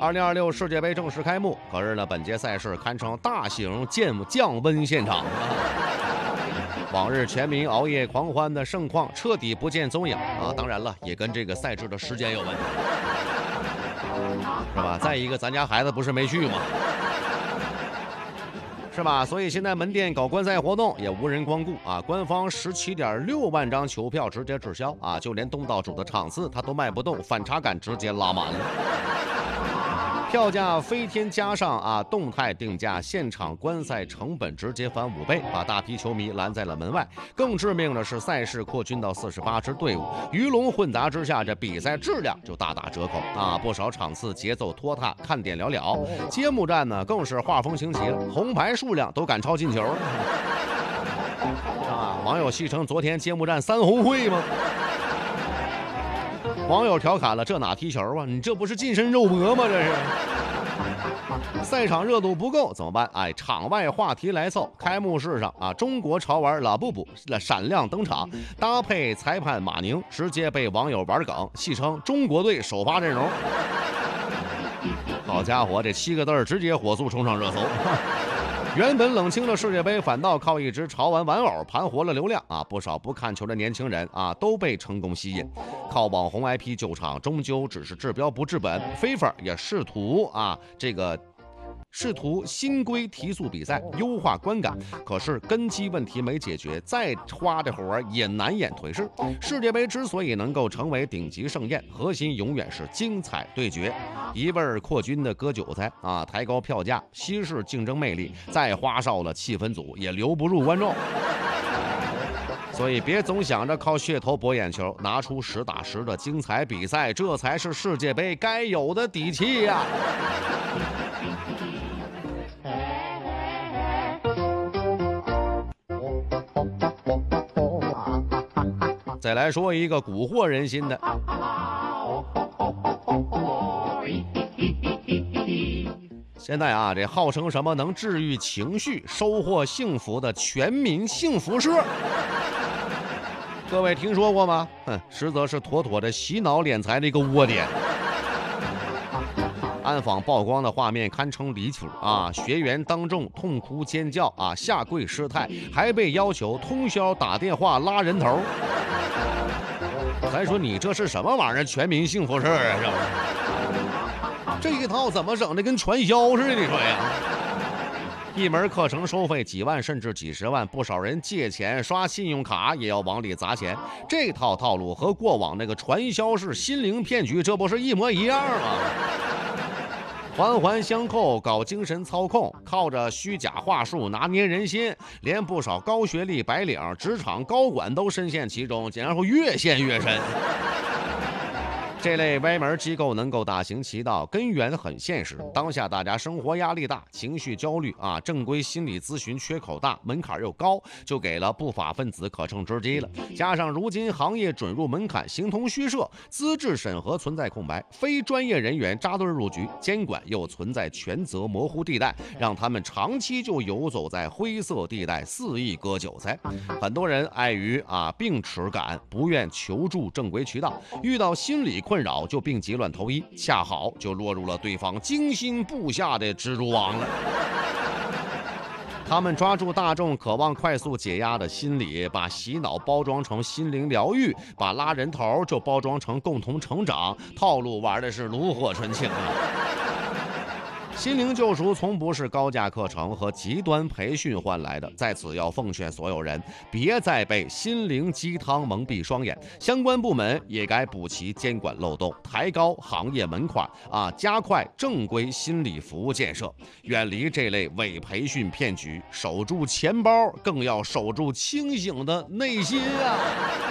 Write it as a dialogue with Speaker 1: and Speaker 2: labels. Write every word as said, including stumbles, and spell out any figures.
Speaker 1: 二零二六世界杯正式开幕，可是呢，本届赛事堪称大型降降温现场。往日全民熬夜狂欢的盛况彻底不见踪影啊！当然了，也跟这个赛制的时间有问题，是吧？再一个，咱家孩子不是没去吗？是吧？所以现在门店搞观赛活动也无人光顾啊！官方十七点六万张球票直接滞销啊！就连东道主的场次他都卖不动，反差感直接拉满了。票价飞天，加上啊动态定价，现场观赛成本直接翻五倍，把大批球迷拦在了门外。更致命的是，赛事扩军到四十八支队伍，鱼龙混杂之下，这比赛质量就大打折扣啊！不少场次节奏拖沓，看点寥寥。揭幕战呢，更是画风清奇了，红牌数量都赶超进球啊！网友戏称昨天揭幕战三红会吗？网友调侃了，这哪踢球啊？你这不是近身肉搏吗？这是。赛场热度不够怎么办？哎，场外话题来凑。开幕式上啊，中国潮玩拉布布闪亮登场，搭配裁判马宁，直接被网友玩梗，戏称中国队首发阵容。好家伙，这七个字直接火速冲上热搜。原本冷清的世界杯，反倒靠一只潮玩玩偶盘活了流量啊！不少不看球的年轻人啊，都被成功吸引。靠网红 I P 救场，终究只是治标不治本。FIFA 也试图啊，这个。试图新规提速比赛，优化观感，可是根基问题没解决，再花这活也难掩颓势。世界杯之所以能够成为顶级盛宴，核心永远是精彩对决。一味扩军的割韭菜啊，抬高票价，稀释竞争魅力，再花哨了气氛组也留不住观众。所以别总想着靠噱头博眼球，拿出实打实的精彩比赛，这才是世界杯该有的底气呀、啊！再来说一个蛊惑人心的，现在啊，这号称什么能治愈情绪、收获幸福的全民幸福社，各位听说过吗？哼，实则是妥妥的洗脑敛财的一个窝点。暗访曝光的画面堪称离谱啊！学员当众痛哭尖叫啊，下跪失态，还被要求通宵打电话拉人头。咱说你这是什么玩意儿？全民幸福社啊，是吧？这一套怎么整的跟传销似的？你说呀？一门课程收费几万甚至几十万，不少人借钱刷信用卡也要往里砸钱。这套套路和过往那个传销式心灵骗局，这不是一模一样吗？环环相扣，搞精神操控，靠着虚假话术拿捏人心，连不少高学历白领、职场高管都深陷其中，然后越陷越深。这类歪门机构能够大行其道，根源很现实。当下大家生活压力大，情绪焦虑啊，正规心理咨询缺口大，门槛又高，就给了不法分子可乘之机了。加上如今行业准入门槛形同虚设，资质审核存在空白，非专业人员扎堆入局，监管又存在权责模糊地带，让他们长期就游走在灰色地带，肆意割韭菜。很多人碍于啊病耻感，不愿求助正规渠道，遇到心理困扰就病急乱投医，恰好就落入了对方精心布下的蜘蛛网了。他们抓住大众渴望快速解压的心理，把洗脑包装成心灵疗愈，把拉人头就包装成共同成长，套路玩的是炉火纯青啊！心灵救赎从不是高价课程和极端培训换来的，在此要奉劝所有人，别再被心灵鸡汤蒙蔽双眼，相关部门也该补齐监管漏洞，抬高行业门槛啊，加快正规心理服务建设，远离这类伪培训骗局，守住钱包，更要守住清醒的内心啊！